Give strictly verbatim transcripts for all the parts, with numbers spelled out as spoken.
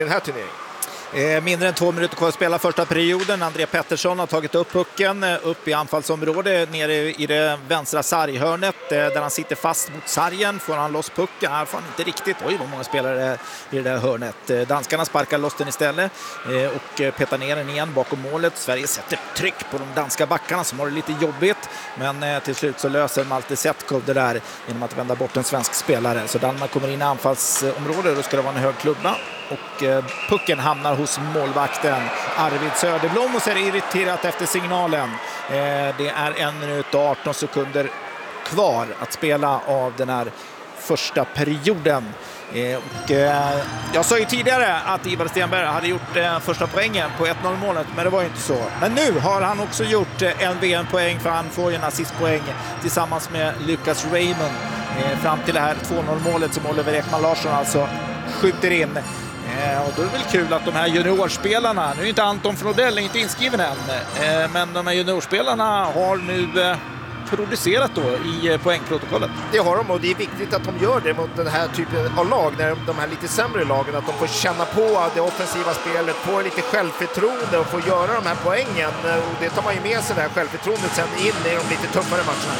den här turneringen. Eh, mindre än två minuter kvar att spela första perioden. André Pettersson har tagit upp pucken eh, upp i anfallsområdet nere i det vänstra sarghörnet eh, där han sitter fast mot sargen. Får han loss pucken? Här får han inte riktigt. Oj, vad många spelare i det där hörnet. Eh, danskarna sparkar loss den istället eh, och eh, petar ner den igen bakom målet. Sverige sätter tryck på de danska backarna som har det lite jobbigt. Men eh, till slut så löser Malte Setkov det där genom att vända bort en svensk spelare. Så Danmark kommer in i anfallsområdet. Då ska det vara en hög klubba. Och eh, pucken hamnar hos målvakten Arvid Söderblom och ser irriterat efter signalen. Eh, det är en minut och arton sekunder kvar att spela av den här första perioden. Eh, och, eh, jag sa ju tidigare att Ivar Stenberg hade gjort eh, första poängen på ett noll målet, men det var ju inte så. Men nu har han också gjort eh, en V M-poäng, för han får ju en assistpoäng tillsammans med Lucas Raymond eh, fram till det här två noll målet som Oliver Ekman Larsson alltså skjuter in. Eh, och då är det väl kul att de här juniorspelarna, nu är inte Anton Frodell inte inskriven än, eh, men de här juniorspelarna har nu eh, producerat då i eh, poängprotokollet. Det har de, och det är viktigt att de gör det mot den här typen av lag, när de här lite sämre lagen, att de får känna på det offensiva spelet, få lite självförtroende och få göra de här poängen, och det tar man ju med sig, det här självförtroendet sen in i de lite tuffare matcherna.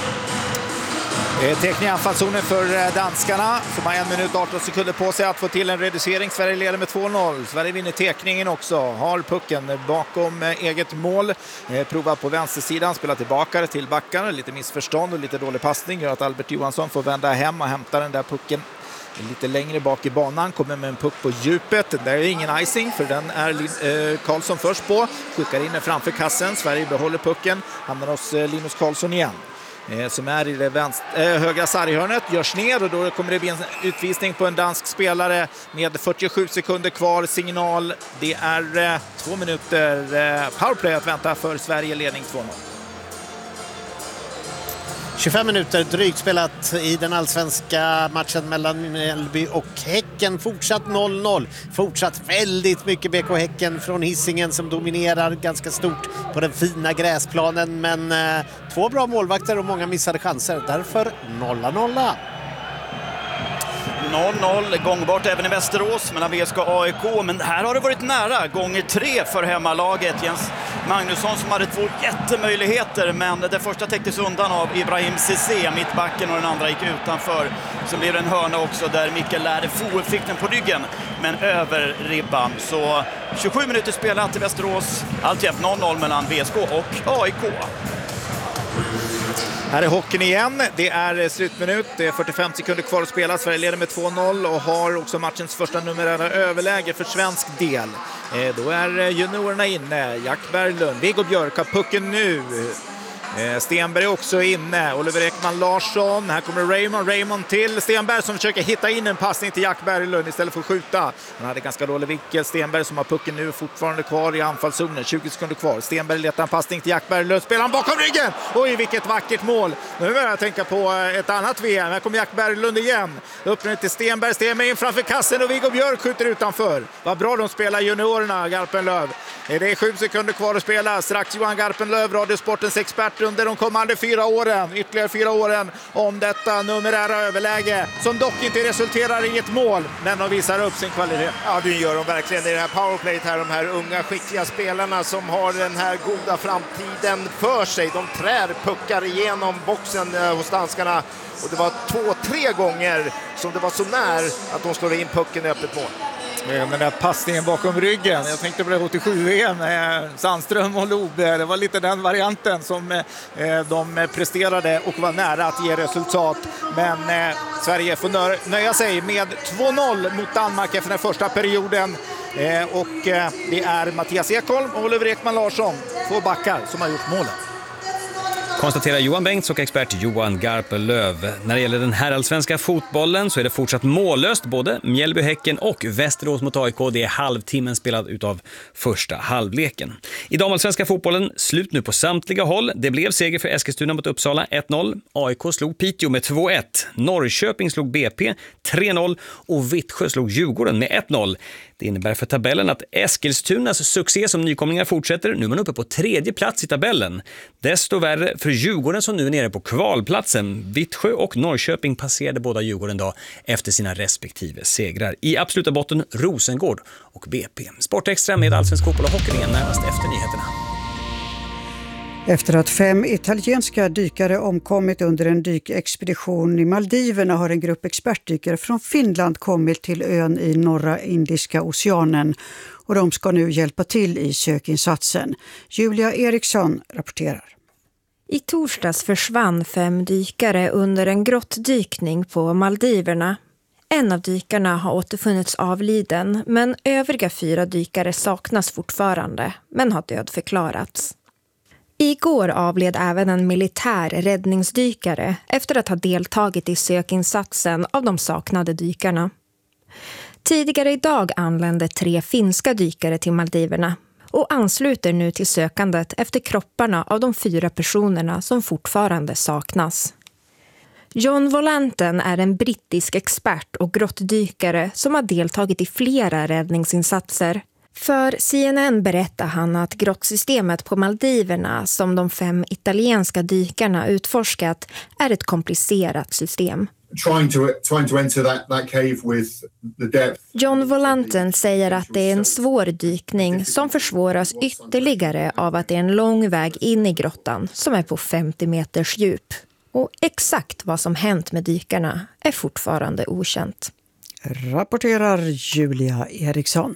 Teckning i anfallszonen för danskarna som har en minut och arton sekunder på sig att få till en reducering. Sverige leder med två noll. Sverige vinner teckningen också. Har pucken bakom eget mål. Provar på vänstersidan, spelar tillbaka till backar. Lite missförstånd och lite dålig passning gör att Albert Johansson får vända hem och hämta den där pucken lite längre bak i banan. Kommer med en puck på djupet. Det är ingen icing, för den är eh, Karlsson först på. Skickar in den framför kassen. Sverige behåller pucken. Hamnar hos eh, Linus Karlsson igen. Som är i det vänster, äh, högra sarghörnet, görs ner och då kommer det bli en utvisning på en dansk spelare med fyrtiosju sekunder kvar. Signal, det är äh, två minuter äh, powerplay att vänta för Sverige, ledning två noll. tjugofem minuter drygt spelat i den allsvenska matchen mellan Mjällby och Häcken. Fortsatt noll noll. Fortsatt väldigt mycket B K Häcken från Hisingen som dominerar ganska stort på den fina gräsplanen. Men eh, två bra målvakter och många missade chanser. Därför nolla nolla. noll noll, gångbart även i Västerås mellan V S K och A I K, men här har det varit nära, gånger tre för hemmalaget. Jens Magnusson som hade två jättemöjligheter, men det första täcktes undan av Ibrahim Cissé, mittbacken, och den andra gick utanför. Så blev det en hörna också där Mikael Lärde fick den på ryggen, men över ribban. Så tjugosju minuter spelat i Västerås, alltjämt noll noll mellan V S K och A I K. Här är hockeyn igen. Det är slutminut. Det är fyrtiofem sekunder kvar att spela. Sverige leder med två noll och har också matchens första numerära överläge för svensk del. Eh, då är juniorerna inne. Jack Berglund, Viggo Björk har pucken nu. Eh, Stenberg också inne. Oliver Ekman Larsson. Här kommer Raymond. Raymond till Stenberg som försöker hitta in en passning till Jack Berglund istället för att skjuta. Han hade ganska dålig vinkel. Stenberg som har pucken nu fortfarande kvar i anfallszonen. tjugo sekunder kvar. Stenberg letar en passning till Jack Berglund. Spelar han bakom ryggen. Oj, vilket vackert mål. Nu vill jag tänka på ett annat V M. Här kommer Jack Berglund igen. Öppnar till Stenberg. Stenberg in framför kassen och Viggo Björk skjuter utanför. Vad bra de spelar juniorerna, Garpenlöv. Det är sju sekunder kvar att spela. Strax Johan Garpenlöv, Radiosportens expert under de kommande fyra åren, ytterligare fyra åren, om detta numerära överläge som dock inte resulterar i ett mål, men de visar upp sin kvalitet. Ja, det gör de verkligen i det här powerplayet här, de här unga skickliga spelarna som har den här goda framtiden för sig. De trär puckar igenom boxen eh, hos danskarna, och det var två, tre gånger som det var så när att de slår in pucken i öppet mål. Den där passningen bakom ryggen. Jag tänkte på det åttiosju V M. Sandström och Lobe. Det var lite den varianten som de presterade och var nära att ge resultat. Men Sverige får nöja sig med två noll mot Danmark efter den första perioden. Och det är Mattias Ekholm och Oliver Ekman Larsson, två backar, som har gjort målen. Konstaterar Johan Bengts och expert Johan Garpenlöv. När det gäller den här allsvenska fotbollen så är det fortsatt mållöst, både Mjällby, Häcken och Västerås mot A I K. Det är halvtimmen spelad utav första halvleken. I damallsvenska fotbollen slut nu på samtliga håll. Det blev seger för Eskilstuna mot Uppsala ett noll. A I K slog Piteå med två ett. Norrköping slog B P tre noll och Vittsjö slog Djurgården med ett noll. Det innebär för tabellen att Eskilstunas succé som nykomlingar fortsätter. Nu är man uppe på tredje plats i tabellen. Desto värre för Djurgården som nu är nere på kvalplatsen. Vittsjö och Norrköping passerade båda Djurgården då efter sina respektive segrar. I absoluta botten Rosengård och B P. Sportextra med allsvensk fotboll och hockey igen närmast efter nyheterna. Efter att fem italienska dykare omkommit under en dykexpedition i Maldiverna har en grupp expertdykare från Finland kommit till ön i norra Indiska oceanen och de ska nu hjälpa till i sökinsatsen. Julia Eriksson rapporterar. I torsdags försvann fem dykare under en grottdykning på Maldiverna. En av dykarna har återfunnits avliden, men övriga fyra dykare saknas fortfarande, men har dödförklarats. Igår avled även en militär räddningsdykare efter att ha deltagit i sökinsatsen av de saknade dykarna. Tidigare idag anlände tre finska dykare till Maldiverna och ansluter nu till sökandet efter kropparna av de fyra personerna som fortfarande saknas. John Volanten är en brittisk expert och grottdykare som har deltagit i flera räddningsinsatser. För C N N berättar han att grottsystemet på Maldiverna som de fem italienska dykarna utforskat är ett komplicerat system. Trying to, trying to enter that, that cave with the depth. John Volanten säger att det är en svår dykning som försvåras ytterligare av att det är en lång väg in i grottan som är på femtio meters djup. Och exakt vad som hänt med dykarna är fortfarande okänt. Rapporterar Julia Eriksson.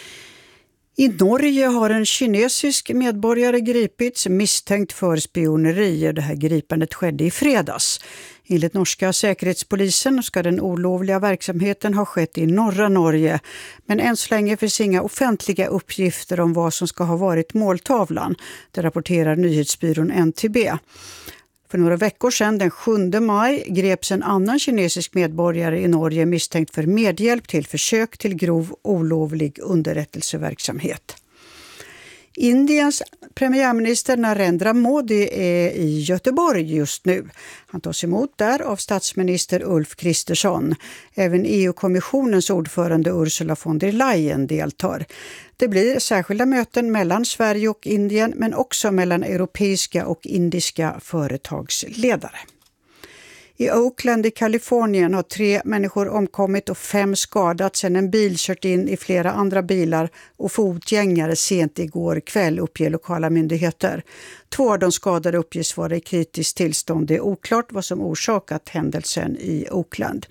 I Norge har en kinesisk medborgare gripits misstänkt för spioneri. Det här gripandet skedde i fredags. Enligt norska säkerhetspolisen ska den olovliga verksamheten ha skett i norra Norge. Men än så länge finns inga offentliga uppgifter om vad som ska ha varit måltavlan. Det rapporterar nyhetsbyrån N T B. För några veckor sedan, den sjunde maj, greps en annan kinesisk medborgare i Norge misstänkt för medhjälp till försök till grov olovlig underrättelseverksamhet. Indiens premiärminister Narendra Modi är i Göteborg just nu. Han tas emot där av statsminister Ulf Kristersson. Även E U-kommissionens ordförande Ursula von der Leyen deltar. Det blir särskilda möten mellan Sverige och Indien men också mellan europeiska och indiska företagsledare. I Oakland i Kalifornien har tre människor omkommit och fem skadats sedan en bil kört in i flera andra bilar och fotgängare sent igår kväll, uppger lokala myndigheter. Två av de skadade uppges vara i kritiskt tillstånd. Det är oklart vad som orsakat händelsen i Oakland.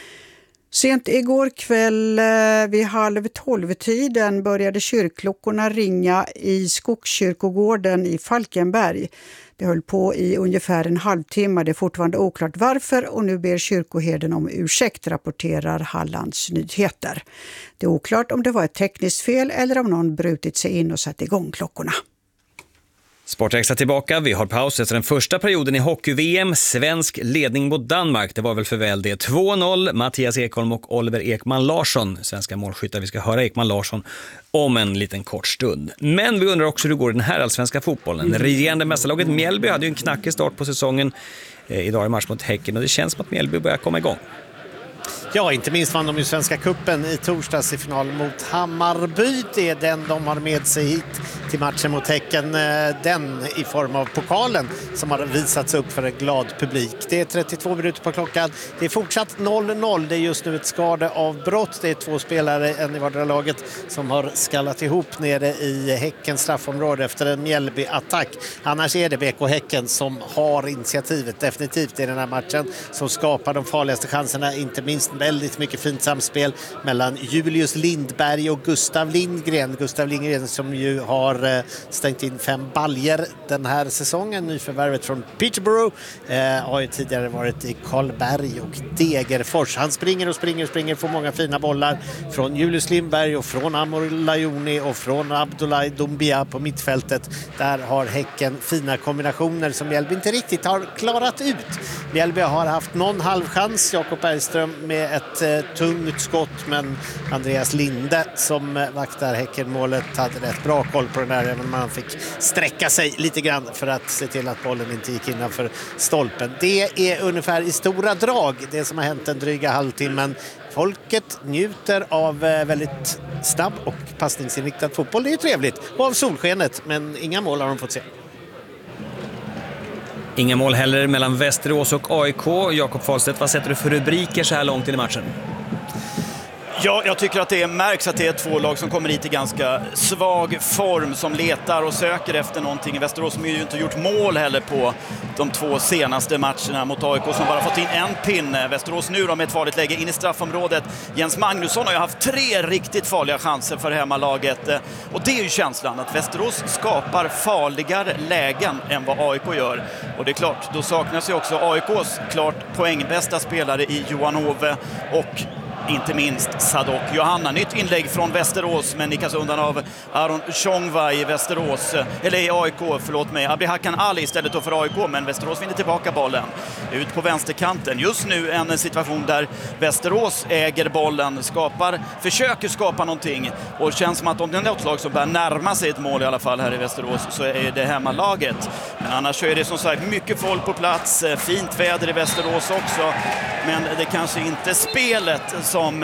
Sent igår kväll vid halv tolv-tiden började kyrkklockorna ringa i Skogskyrkogården i Falkenberg. Det höll på i ungefär en halvtimme. Det är fortfarande oklart varför och nu ber kyrkoherden om ursäkt, rapporterar Hallands Nyheter. Det är oklart om det var ett tekniskt fel eller om någon brutit sig in och satt igång klockorna. Sportextra tillbaka. Vi har paus efter den första perioden i hockey-V M. Svensk ledning mot Danmark. Det var väl för väl det. två noll. Mattias Ekholm och Oliver Ekman Larsson. Svenska målskyttar. Vi ska höra Ekman Larsson om en liten kort stund. Men vi undrar också hur det går i den här allsvenska fotbollen. Regerande mästarlaget Mjällby hade ju en knackig start på säsongen. Eh, idag i match mot Häcken. Och det känns som att Mjällby börjar komma igång. Ja, inte minst vann de ju Svenska kuppen i torsdags i final mot Hammarby. Det är den de har med sig hit till matchen mot Häcken. Den i form av pokalen som har visats upp för en glad publik. Det är trettiotvå minuter på klockan. Det är fortsatt noll noll. Det är just nu ett skadeavbrott. Det är två spelare, en i vardera laget, som har skallat ihop nere i Häckens straffområde efter en Mjällby-attack. Annars är det B K Häcken som har initiativet definitivt i den här matchen, som skapar de farligaste chanserna, inte minst väldigt mycket fint samspel mellan Julius Lindberg och Gustav Lindgren. Gustav Lindgren som ju har stängt in fem baljer den här säsongen. Nyförvärvet från Peterborough eh, har ju tidigare varit i Karlberg och Degerfors. Han springer och springer och springer, får många fina bollar från Julius Lindberg och från Amor Lajoni och från Abdoulaye Doumbia på mittfältet. Där har Häcken fina kombinationer som Mjällby inte riktigt har klarat ut. Mjällby har haft någon halvchans. Jakob Bergström med ett eh, tungt skott, men Andreas Linde som vaktar Häckenmålet hade rätt bra koll på den där, även om man fick sträcka sig lite grann för att se till att bollen inte gick innanför stolpen. Det är ungefär i stora drag det som har hänt den dryga halvtimmen. Folket njuter av väldigt snabb och passningsinriktad fotboll. Det är ju trevligt. Och av solskenet, men inga mål har de fått se. Inga mål heller mellan Västerås och A I K. Jakob Fahlstedt, vad sätter du för rubriker så här långt in i matchen? Ja, jag tycker att det märks att det är två lag som kommer hit i ganska svag form, som letar och söker efter någonting. Västerås som ju inte gjort mål heller på de två senaste matcherna mot A I K, som bara fått in en pinne. Västerås nu då med ett farligt läge in i straffområdet. Jens Magnusson har ju haft tre riktigt farliga chanser för hemmalaget. Och det är ju känslan att Västerås skapar farligare lägen än vad A I K gör. Och det är klart, då saknas ju också A I K:s klart poängbästa spelare i Johan Ove och inte minst Sadok Johanna. Nytt inlägg från Västerås, men nickas undan av Aron Chongva i Västerås, eller i A I K, förlåt mig. Abdihakan Ali istället då för A I K, men Västerås vinner tillbaka bollen. Ut på vänsterkanten. Just nu en situation där Västerås äger bollen, skapar, försöker skapa någonting. Och det känns som att om det är något lag som börjar närma sig ett mål i alla fall här i Västerås, så är det hemmalaget. Men annars så är det som sagt mycket folk på plats, fint väder i Västerås också. Men det kanske inte spelet som,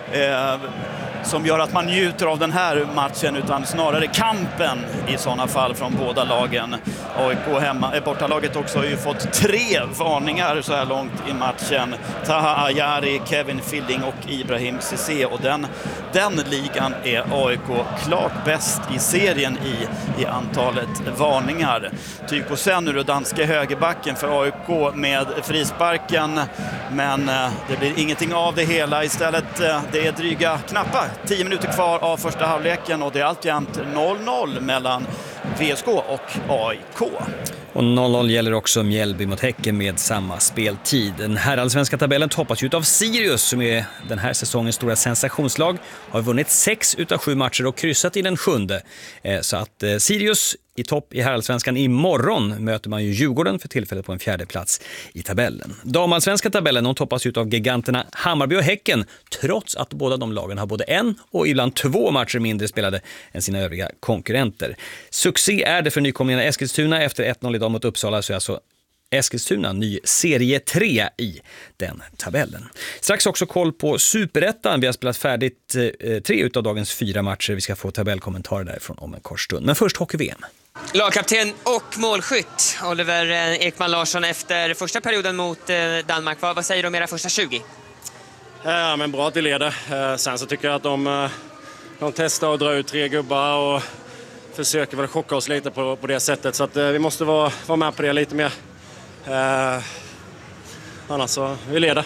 eh, som gör att man njuter av den här matchen, utan snarare kampen i sådana fall från båda lagen. A I K hemma, eh, bortalaget också har ju fått tre varningar så här långt i matchen. Taha Ayari, Kevin Filling och Ibrahim Cissé, och den, den ligan är A I K klart bäst i serien i, i antalet varningar. Tyko sen nu då danska högerbacken för A I K med frisparken, men eh, det blir ingenting av det hela. Istället eh, det är dryga knappa tio minuter kvar av första halvleken, och det är alltjämt noll noll mellan V S K och A I K. Och noll noll gäller också Mjällby mot Häcken med samma speltid. Den här allsvenska tabellen toppas ut av Sirius, som är den här säsongens stora sensationslag. Har vunnit sex utav sju matcher och kryssat i den sjunde. Så att Sirius i topp i herrallsvenskan. Imorgon möter man ju Djurgården för tillfället på en fjärde plats i tabellen. Damallsvenska tabellen de toppas ut av giganterna Hammarby och Häcken, trots att båda de lagen har både en och ibland två matcher mindre spelade än sina övriga konkurrenter. Succé är det för nykomlingarna Eskilstuna efter ett noll idag mot Uppsala, så är alltså Eskilstuna ny serie tre i den tabellen. Strax också koll på Superettan. Vi har spelat färdigt eh, tre utav dagens fyra matcher. Vi ska få tabellkommentarer därifrån om en kort stund. Men först hockey-V M. Lagkapten och målskytt Oliver Ekman Larsson efter första perioden mot Danmark. Vad, vad säger du om era första tjugo? Ja, men bra att de leder. Sen så tycker jag att de, de testar att dra ut tre gubbar och försöker väl chocka oss lite på, på det sättet. Så att vi måste vara, vara med på det lite mer. Eh, annars så vi leder.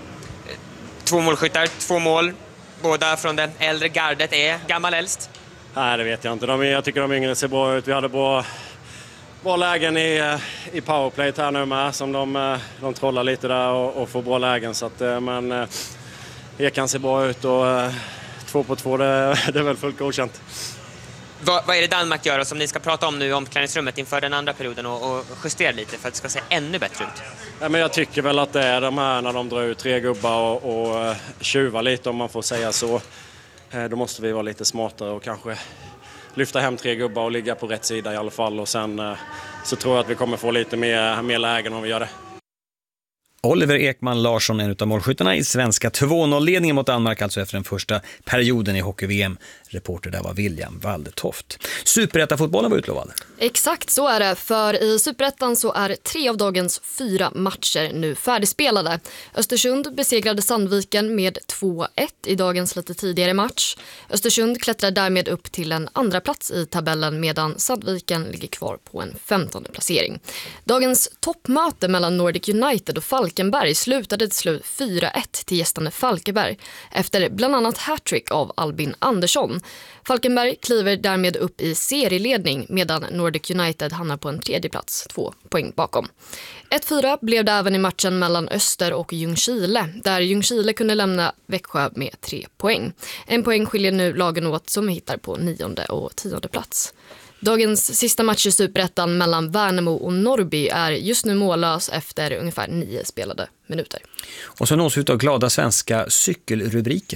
Två målskyttar, två mål. Båda från det äldre gardet. Är gammal äldst? Nej, det vet jag inte. De, jag tycker de yngre ser bra ut. Vi hade bra, bra lägen i, i powerplay här nu med, som de, de trollar lite där och, och får bra lägen. Så att, men Ekan ser bra ut och två på två, det, det är väl fullt godkänt. Vad, vad är det Danmark gör som ni ska prata om nu i omklädningsrummet inför den andra perioden och, och justera lite för att det ska se ännu bättre ut? Ja, men jag tycker väl att det är de här när de drar ut tre gubbar och, och tjuvar lite, om man får säga så. Då måste vi vara lite smartare och kanske lyfta hem tre gubbar och ligga på rätt sida i alla fall. Och sen så tror jag att vi kommer få lite mer, mer lägen om vi gör det. Oliver Ekman Larsson, en av målskyttarna i svenska två noll-ledningen mot Danmark, alltså efter den första perioden i hockey-V M. Reporter där var William Waldetoft. Superettan-fotbollen var utlovad. Exakt så är det, för i Superettan så är tre av dagens fyra matcher nu färdigspelade. Östersund besegrade Sandviken med två ett i dagens lite tidigare match. Östersund klättrar därmed upp till en andra plats i tabellen, medan Sandviken ligger kvar på en femtonde placering. Dagens toppmöte mellan Nordic United och Falkenberg slutade till slut fyra ett till gästande Falkenberg efter bland annat hattrick av Albin Andersson. Falkenberg kliver därmed upp i serieledning, medan Nordic United hamnar på en tredje plats, två poäng bakom. ett fyra blev det även i matchen mellan Öster och Ljungskile, där Ljungskile kunde lämna Växjö med tre poäng. En poäng skiljer nu lagen åt som hittar på nionde och tionde plats. Dagens sista match i Superettan mellan Värnamo och Norrby är just nu mållös efter ungefär nio spelade minuter. Och så nås ut av glada svenska cykelrubriker.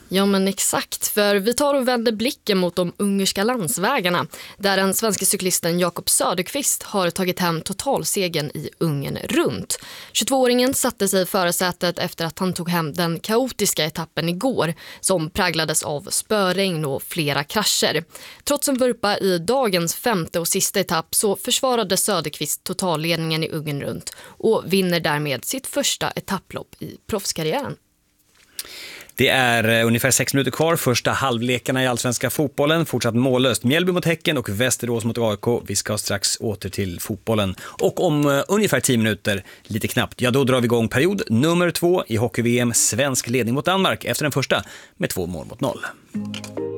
Ja men exakt, för vi tar och vänder blicken mot de ungerska landsvägarna där den svenska cyklisten Jakob Söderqvist har tagit hem totalsegen i Ungern runt. tjugotvååringen satte sig i förarsätet efter att han tog hem den kaotiska etappen igår som präglades av spöregn och flera krascher. Trots en vurpa i dagens femte och sista etapp så försvarade Söderqvist totalledningen i Ungern runt och vinner därmed sitt första etapplopp i proffskarriären. Det är ungefär sex minuter kvar, första halvlekarna i allsvenska fotbollen. Fortsatt mållöst. Mjällby mot Häcken och Västerås mot A I K. Vi ska strax åter till fotbollen. Och om uh, ungefär tio minuter, lite knappt, ja då drar vi igång period nummer två i hockey-V M. Svensk ledning mot Danmark efter den första med två mål mot noll.